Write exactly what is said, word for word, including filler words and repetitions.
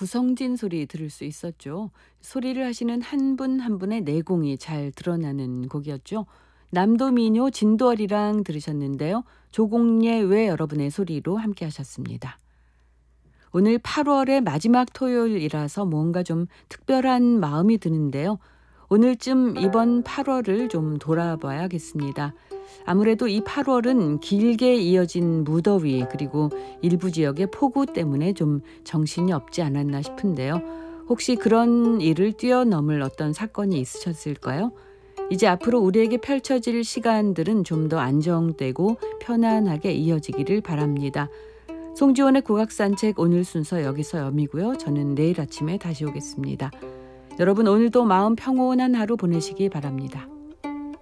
구성진 소리 들을 수 있었죠. 소리를 하시는 한 분 한 분의 내공이 잘 드러나는 곡이었죠. 남도 미녀 진도어리랑 들으셨는데요. 조공예 외 여러분의 소리로 함께 하셨습니다. 오늘 팔월의 마지막 토요일이라서 뭔가 좀 특별한 마음이 드는데요. 오늘쯤 이번 팔월을 좀 돌아봐야겠습니다. 아무래도 이 팔월은 길게 이어진 무더위 그리고 일부 지역의 폭우 때문에 좀 정신이 없지 않았나 싶은데요. 혹시 그런 일을 뛰어넘을 어떤 사건이 있으셨을까요? 이제 앞으로 우리에게 펼쳐질 시간들은 좀 더 안정되고 편안하게 이어지기를 바랍니다. 송지원의 국악산책 오늘 순서 여기서 여미고요. 저는 내일 아침에 다시 오겠습니다. 여러분 오늘도 마음 평온한 하루 보내시기 바랍니다.